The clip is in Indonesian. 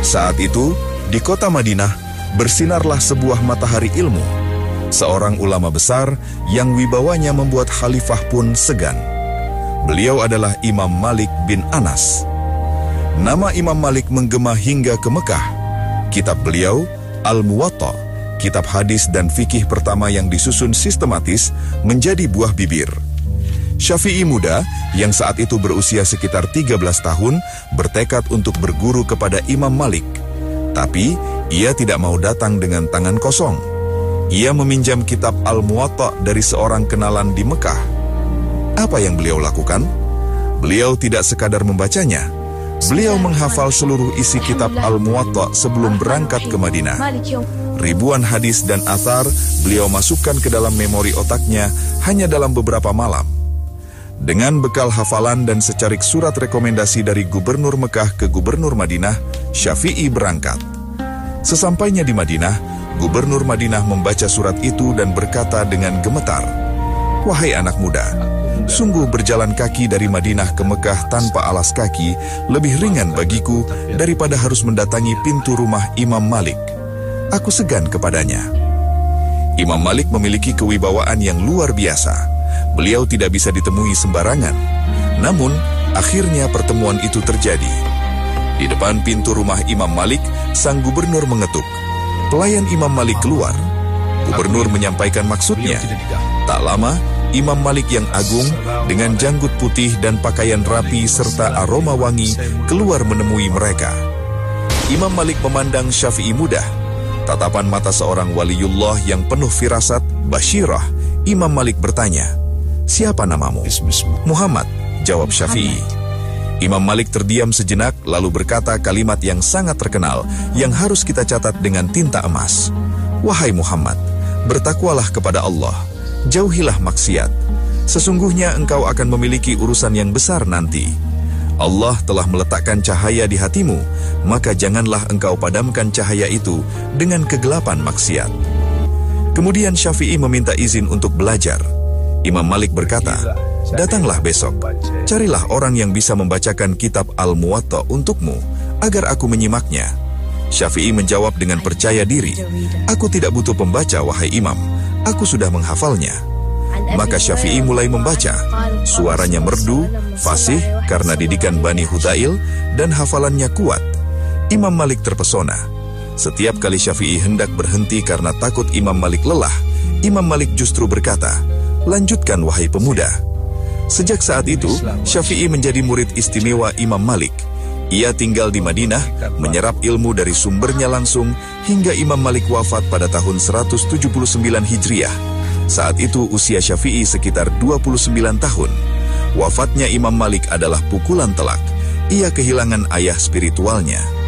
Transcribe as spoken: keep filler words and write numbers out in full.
Saat itu, di kota Madinah, bersinarlah sebuah matahari ilmu. Seorang ulama besar yang wibawanya membuat khalifah pun segan. Beliau adalah Imam Malik bin Anas. Nama Imam Malik menggema hingga ke Mekah. Kitab beliau, Al-Muwatta, kitab hadis dan fikih pertama yang disusun sistematis, menjadi buah bibir. Syafi'i muda, yang saat itu berusia sekitar tiga belas tahun, bertekad untuk berguru kepada Imam Malik. Tapi, ia tidak mau datang dengan tangan kosong. Ia meminjam kitab Al-Muwatta dari seorang kenalan di Mekah. Apa yang beliau lakukan? Beliau tidak sekadar membacanya. Beliau menghafal seluruh isi kitab Al-Muwatta sebelum berangkat ke Madinah. Ribuan hadis dan athar beliau masukkan ke dalam memori otaknya hanya dalam beberapa malam. Dengan bekal hafalan dan secarik surat rekomendasi dari gubernur Mekah ke gubernur Madinah, Syafi'i berangkat. Sesampainya di Madinah, gubernur Madinah membaca surat itu dan berkata dengan gemetar, "Wahai anak muda, sungguh berjalan kaki dari Madinah ke Mekah tanpa alas kaki lebih ringan bagiku daripada harus mendatangi pintu rumah Imam Malik. Aku segan kepadanya." Imam Malik memiliki kewibawaan yang luar biasa. Beliau tidak bisa ditemui sembarangan. Namun, akhirnya pertemuan itu terjadi. Di depan pintu rumah Imam Malik, sang gubernur mengetuk. Pelayan Imam Malik keluar. Gubernur menyampaikan maksudnya. Tak lama, Imam Malik yang agung dengan janggut putih dan pakaian rapi serta aroma wangi keluar menemui mereka. Imam Malik memandang Syafi'i muda. Tatapan mata seorang waliullah yang penuh firasat, basyirah. Imam Malik bertanya, "Siapa namamu?" "Muhammad," jawab Syafi'i. Imam Malik terdiam sejenak lalu berkata kalimat yang sangat terkenal yang harus kita catat dengan tinta emas. "Wahai Muhammad, bertakwalah kepada Allah. Jauhilah maksiat. Sesungguhnya engkau akan memiliki urusan yang besar nanti. Allah telah meletakkan cahaya di hatimu, maka janganlah engkau padamkan cahaya itu dengan kegelapan maksiat." Kemudian Syafi'i meminta izin untuk belajar. Imam Malik berkata, "Datanglah besok. Carilah orang yang bisa membacakan kitab Al-Muwatta untukmu, agar aku menyimaknya." Syafi'i menjawab dengan percaya diri, "Aku tidak butuh pembaca, wahai Imam. Aku sudah menghafalnya." Maka Syafi'i mulai membaca. Suaranya merdu, fasih karena didikan Bani Hudzail, dan hafalannya kuat. Imam Malik terpesona. Setiap kali Syafi'i hendak berhenti karena takut Imam Malik lelah, Imam Malik justru berkata, "Lanjutkan wahai pemuda." Sejak saat itu, Syafi'i menjadi murid istimewa Imam Malik. Ia tinggal di Madinah, menyerap ilmu dari sumbernya langsung, hingga Imam Malik wafat pada tahun seratus tujuh puluh sembilan Hijriah. Saat itu usia Syafi'i sekitar dua puluh sembilan tahun. Wafatnya Imam Malik adalah pukulan telak. Ia kehilangan ayah spiritualnya.